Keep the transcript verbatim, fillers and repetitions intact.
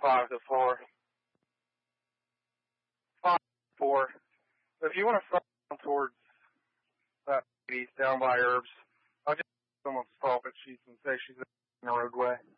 five to four. Five to four. So if you want to start down towards that lady down by Herbs, I'll just someone stop at she's and say she's in the roadway.